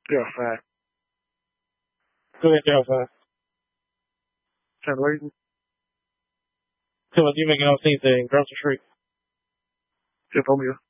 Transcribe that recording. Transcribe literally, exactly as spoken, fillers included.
Get outside. Go ahead, get outside. Turn waiting. Tell us you making all scenes and across the street. Just home here.